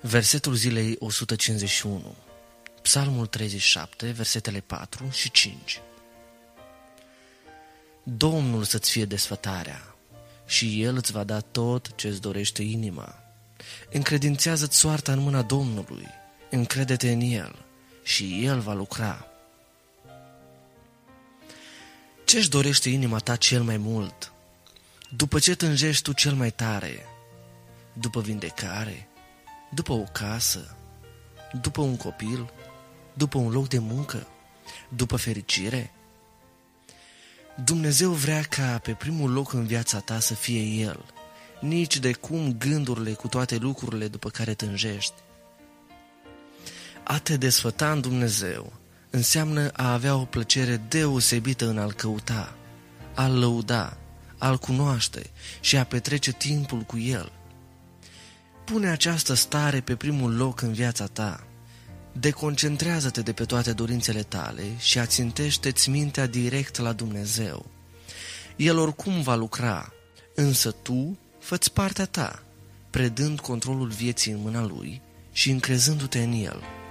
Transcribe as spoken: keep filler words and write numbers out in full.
Versetul zilei o sută cincizeci și unu, Psalmul treizeci și șapte, versetele patru și cinci. Domnul să-ți fie desfătarea și El îți va da tot ce-ți dorește inima. Încredințează-ți soarta în mâna Domnului, încrede-te în El și El va lucra. Ce-și dorește inima ta cel mai mult? După ce tânjești tu cel mai tare? După vindecare? După o casă? După un copil? După un loc de muncă? După fericire? Dumnezeu vrea ca pe primul loc în viața ta să fie El, nici de cum gândurile cu toate lucrurile după care tânjești. A te desfăta în Dumnezeu înseamnă a avea o plăcere deosebită în a-L căuta, a-L lăuda, a-L cunoaște și a petrece timpul cu El. Pune această stare pe primul loc în viața ta. Deconcentrează-te de pe toate dorințele tale și ațintește-ți mintea direct la Dumnezeu. El oricum va lucra, însă tu fă-ți partea ta, predând controlul vieții în mâna Lui și încrezându-te în El.